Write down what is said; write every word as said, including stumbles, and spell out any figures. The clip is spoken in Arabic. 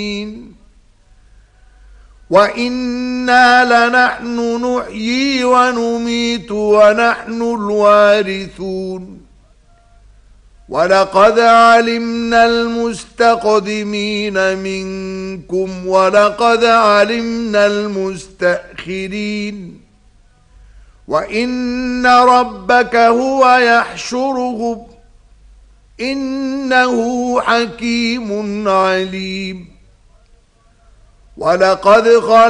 وَإِنَّا لَنَحْنُ نُحْيِي وَنُمِيتُ وَنَحْنُ الْوَارِثُونَ وَلَقَدْ عَلِمْنَا الْمُسْتَقْدِمِينَ مِنكُمْ وَلَقَدْ عَلِمْنَا الْمُسْتَأْخِرِينَ وَإِنَّ رَبَّكَ هُوَ يَحْشُرُهُمْ إِنَّهُ حَكِيمٌ عَلِيمٌ وَلَقَدْ خَلَقْنَا